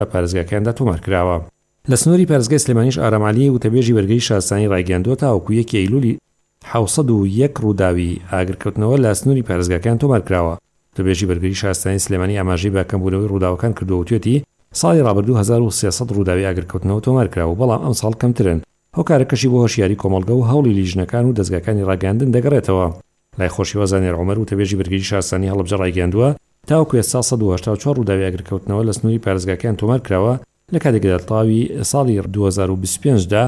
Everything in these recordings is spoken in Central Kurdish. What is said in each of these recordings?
پارێزگاکاندا تۆمارکراوە. لە سنووری پارێزگای سلێمانیش ئارامعەلی وتەبێژی بەرگری شارستانی ڕایگەیاندووە تاوەکو 1 ئەیلولی 701 ڕووداوی ئاگرکەوتنەوە لە سنووری پارێزگاکان تۆمارکراوە. وتەبێژی بەرگری شارستانی سلێمانی ئاماژەی بە کەمبوونەوەی ڕووداوەکان کردووە و توێتی ساڵی ڕابردوو 1300 ڕووداوی ئاگرکەوتنەوە تۆمارکراوە، بەڵام ئەم ساڵ کەمترن. هۆکارەکەشی بۆ هۆشیاری کۆمەڵگە و هەوڵی لیژنەکان و دەستگاکانی ڕاگەاندن دەگەڕێتەوە. لای خۆشیوە زانێر عومەر وتەبێژی بەرگری شارستانی هەڵەبجە ڕایگەیاندووە تاوەکو ئێستا 184 ڕووداوی ئاگرکەوتنەوە لە سنووری پارێزگاکان تۆمارکراوە، لە کاتێکدا تەواوی ساڵی 2025دا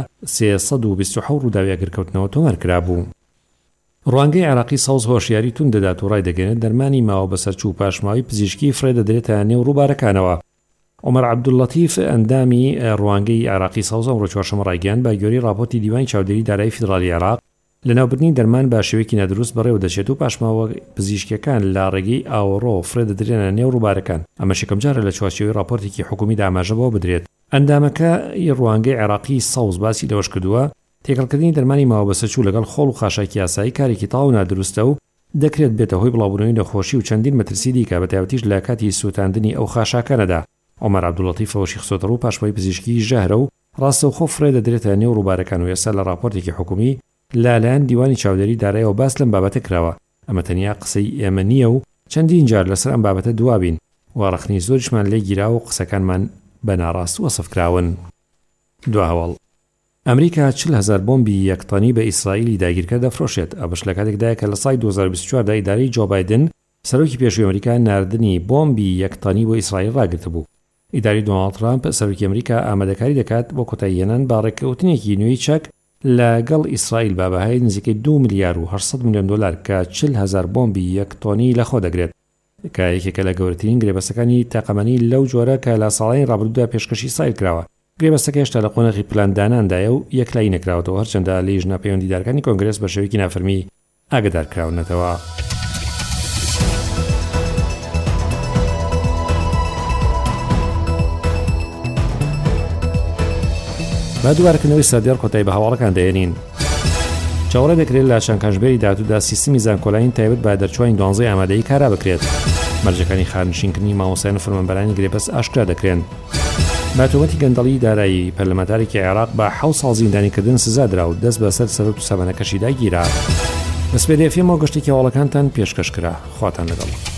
327 ڕووداوی ئاگرکەوتنەوە تۆمارکرا بوو. ڕوانگەی عێراقی سەوز هۆشیاری تون دەدات و ڕای دەگەێنێت دەرمانی ماوە بەسەرچوو و پاشماوی پزیشکی فرێ دەدرێتە نێو ڕووبارەکانەوە. عومەر عەبدوڵەتیف ئەندامی ڕوانگەی عێراقی سەوز ئەمڕۆ چوارشەممە ڕایگەیاند بە گوێرەی راپۆرتی دیوانی چاودێری دارایی فیدراڵی عێراق لەناوبردنی دەرمان بە شێوەیەکی نادروست بەڕێوە دەچێت و پاشماوە پزیشکیەکان لە ڕێگەی ئاوەڕۆ فرێ دەدرێنە نێو ڕووبارەکان. ئەمە یەکەم جارە لە چوارچێوەی راپۆرتێکی حکومی داماژەوە بدرێت. ئەندامەکە ڕوانگەی عێراقی سەوز باسی لەوەش کردووە تێکەڵکردنی دەرمانی ماوە بەسەرچوو لەگەڵ خۆڵ و خاشاکی یاسایی کارێکی تاو نادروستە و دەکرێت بێتە هۆی بڵاوبوونەوەی نەخۆشی و چەندین مەترسی دیکە بە تایبەتیش لە کاتی سووتاندنی ئەو خاشاکانەدا. عومەر عەبدوڵەتیف ئەوەشی خسۆتە ڕوو پاشماوی پزیشکی ژەهرە و ڕاستەوخۆ فرێ دەدرێتە نێو ڕووبارەکان و ئێستا لە راپۆرتێکی حکومی لەلایەن دیوانی چاودێری داراییەوە باس لەم بابەتە کراوە. ئەمە تەنیا قسەی ئێمە نییە و چەندین جار لەسەر ئەم بابەتە دوابین و ڕەخنی زۆریشمان لێ گیراوە و قسەکانمان بە ناڕاست وەسفکراون. دو هەواڵ ئەمریکا 40,000 بۆمبی یەکتانی بە ئیسرائیلی داگیرکە دەفرۆشێت. ئەوەش لە کاتێکدایە کە لە سای 2024دا ئیدارەی جۆ بایدن سەرۆکی پێشووی ئەمریکا ناردنی بۆمبی یەکتانی بۆ ئیسرائیل ڕاگرت بوو. ئیداری دۆناڵد ترامپ سەرۆکی ئەمریکا ئامادەکاری دەکات بۆ کۆتاییهێنان بە ڕێککەوتنێکی نوێی چەک لەگەڵ ئیسرائیل بە بەهای نزیکەی 2 ملیار و 800 میلیۆن دلار کە 40,000 بۆمبی یەکتۆنی لەخۆ دەگرێت، کە یەکێکە لە گەورەترین گرێبەستەکانی تاقەمەنی لەو جۆرە کە لە ساڵانی ڕابردوودا پێشکەشی سایل کراوە. گرێبەستەکە هێشتا لە قۆنەغی پلانداناندایە و یەکلایی نەکراوەتەوە، هەرچەندە لیژنە پەیوەندیدارەکانی کۆنگرێس بە شێوەیەکی نافەرمی ئاگادارکراونەتەوە. با دووبارەکردنەوەی سەردێڕ کۆتایی بە هەواڵەکان دەێنین. چاوەڕێ دەکرێت لە شانکانژبێری داهاتوودا سیستمی زانکۆڵین تایبەت بە دەرچوانی 12 ئامادەیی کارا بکرێت. مەرجەکانی خانشینکردنی مامۆستایان و فەرمانبەرانی گرێبەست ئاشکرا دەکرێن. با تۆمەتی گەندەڵی دارایی پەرلەمانتارێکی عێراق بە 7 ساڵ زیندانیکردن سزا درا و دەست بەسەر سەرۆک و سامانەکەشی داگیرا. بە سپێدەفێمەوە گەشتێکی هەواڵەکانتان پێشکەشکرا. خواتان لەگەڵ.